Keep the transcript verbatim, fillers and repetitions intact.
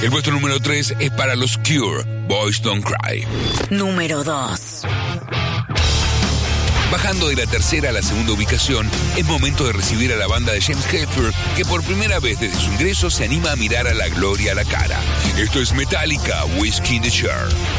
El puesto número tres es para los Cure, Boys Don't Cry. Número dos. Bajando de la tercera a la segunda ubicación, es momento de recibir a la banda de James Hetfield, que por primera vez desde su ingreso se anima a mirar a la gloria a la cara. Esto es Metallica, Whiskey in the Jar.